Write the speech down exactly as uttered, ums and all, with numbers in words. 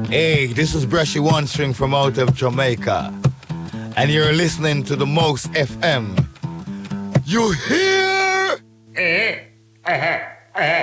Hey, this is Brushy One String from out of Jamaica. And you're listening to the Most F M. You hear? Eh, uh-huh.